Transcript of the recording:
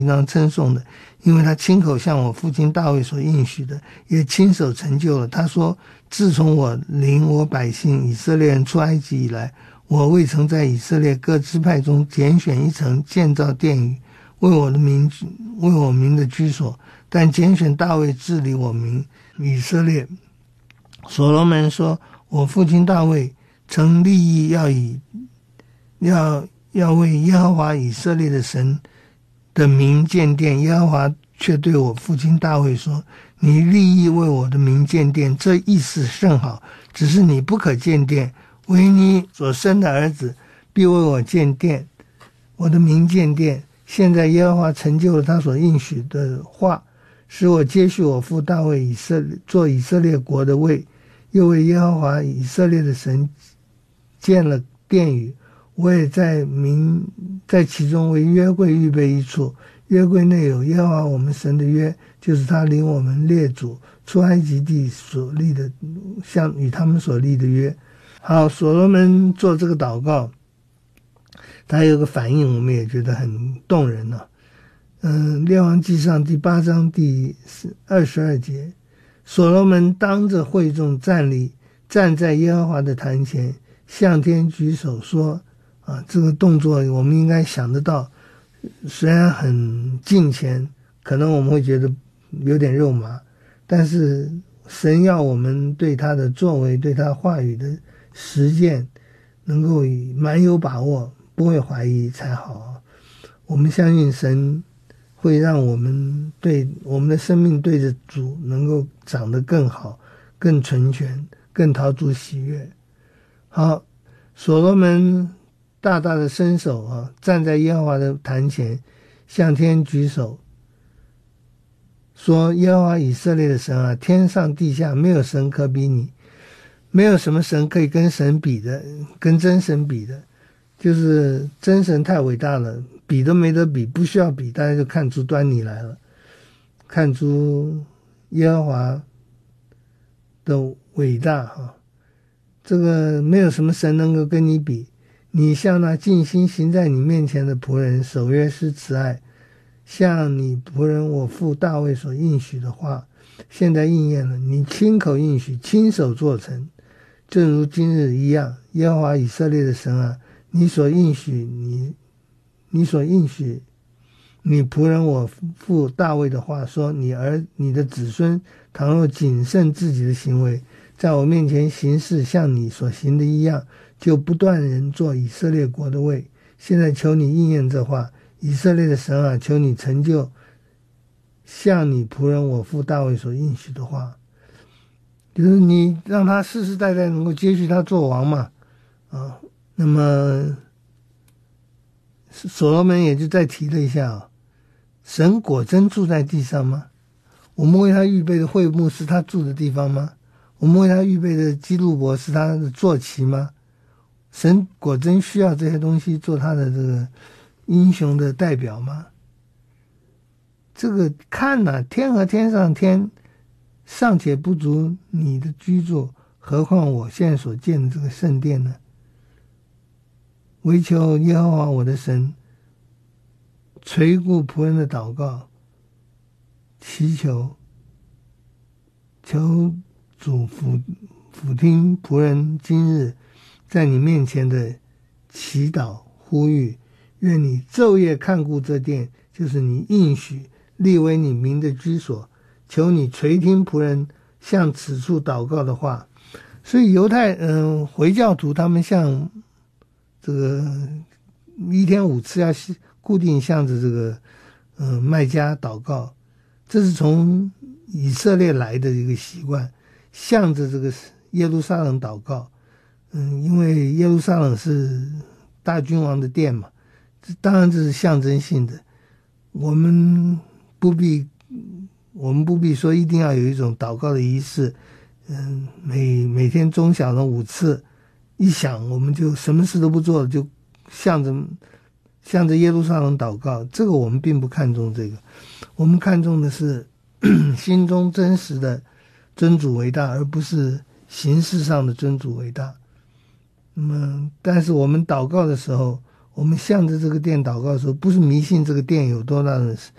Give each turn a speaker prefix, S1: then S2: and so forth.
S1: 应当称颂的，因为他亲口向我父亲大卫所应许的，也亲手成就了。他说，自从我领我百姓以色列人出埃及以来，我未曾在以色列各支派中拣选一城建造殿宇，为我名的居所，但拣选大卫治理我名以色列。所罗门说，我父亲大卫曾立意要为耶和华以色列的神的名建殿，耶和华却对我父亲大卫说，你立意为我的名建殿，这意思甚好，只是你不可建殿，唯你所生的儿子必为我建殿，我的名建殿。现在耶和华成就了他所应许的话，使我接续我父大卫做以色列国的位，又为耶和华以色列的神建了殿宇。我也在其中为约柜预备一处，约柜内有耶和华我们神的约，就是他领我们列祖出埃及地所立的，像与他们所立的约。好，所罗门做这个祷告，他有个反应，我们也觉得很动人了。列王纪上第8章第22节，所罗门当着会众站在耶和华的坛前，向天举手说，这个动作我们应该想得到，虽然很近前，可能我们会觉得有点肉麻，但是神要我们对他的作为，对他话语的实践能够蛮有把握，不会怀疑才好。我们相信神会让我们对我们的生命对着主能够长得更好，更纯全，更讨主喜悦。好，所罗门大大的伸手站在耶和华的坛前，向天举手说，耶和华以色列的神天上地下没有神可比你，没有什么神可以跟神比的，跟真神比的，就是真神太伟大了，比都没得比，不需要比，大家就看出端倪来了，看出耶和华的伟大这个没有什么神能够跟你比。你向那尽心行在你面前的仆人守约施慈爱，像你仆人我父大卫所应许的话，现在应验了，你亲口应许，亲手做成，正如今日一样。耶和华以色列的神你所应许你仆人我父大卫的话，说你的子孙倘若谨慎自己的行为，在我面前行事像你所行的一样，就不断人做以色列国的位。现在求你应验这话，以色列的神求你成就像你仆人我父大卫所应许的话，就是你让他世世代代能够接续他做王嘛。那么所罗门也就再提了一下神果真住在地上吗？我们为他预备的会幕是他住的地方吗？我们为他预备的基路伯是他的坐骑吗？神果真需要这些东西做他的这个英雄的代表吗？这个看天和天上天尚且不足你的居住，何况我现在所建的这个圣殿呢？唯求耶和华我的神垂顾仆人的祷告，祈求主俯听仆人今日在你面前的祈祷呼吁，愿你昼夜看顾这殿，就是你应许立为你名的居所，求你垂听仆人向此处祷告的话。所以犹太回教徒他们向这个一天5次要固定向着这个麦加祷告，这是从以色列来的一个习惯，向着这个耶路撒冷祷告。因为耶路撒冷是大君王的殿嘛，当然这是象征性的，我们不必说一定要有一种祷告的仪式。每天中小的5次，一想我们就什么事都不做，就向着耶路撒冷祷告。这个我们并不看重这个，我们看重的是心中真实的尊主为大，而不是形式上的尊主为大。那么但是我们祷告的时候，我我们向着这个殿祷告的时候，不是迷信这个殿有多大的